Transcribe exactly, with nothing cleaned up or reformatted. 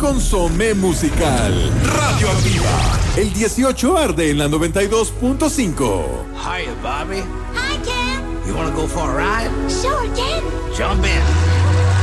consomé musical. Radioactiva. El dieciocho arde en la noventa y dos punto cinco. Hiya, Bobby. Hi, Ken. You wanna go for a ride? Sure, Ken. Jump in.